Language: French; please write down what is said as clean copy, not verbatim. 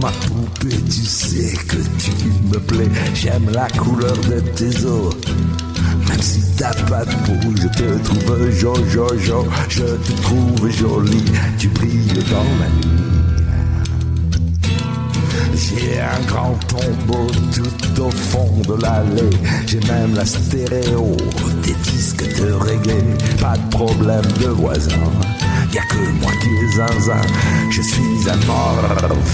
ma poupée, tu sais que tu me plais. J'aime la couleur de tes os. Même si t'as pas de peau, je te trouve jo. Je te trouve jolie, tu brilles dans la nuit. J'ai un grand tombeau tout au fond de l'allée. J'ai même la stéréo des disques de reggae. Pas de problème de voisin, y'a que moi qui est zinzin. Je suis un mort